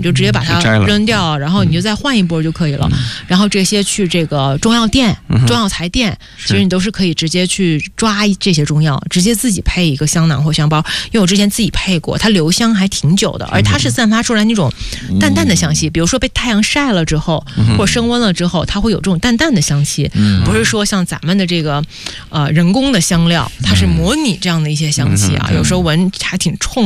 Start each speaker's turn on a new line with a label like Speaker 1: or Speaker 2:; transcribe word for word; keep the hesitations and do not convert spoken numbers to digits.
Speaker 1: 就直接把它扔掉，然后你就再换一波就可以了。嗯、然后这些去这个中药店、嗯、中药材店，其实你都是可以直接去抓这些中药，直接自己配一个香囊或香包。因为我之前自己配过，它留香还挺久的，而它是散发出来那种淡淡的香气。嗯、比如说被太阳晒了之后，嗯、或者升温了之后，它会有这种淡淡的香气。嗯、不是说像咱们的这个呃人工的香料，它是模拟这样的一些香气啊，嗯、有时候闻还挺冲。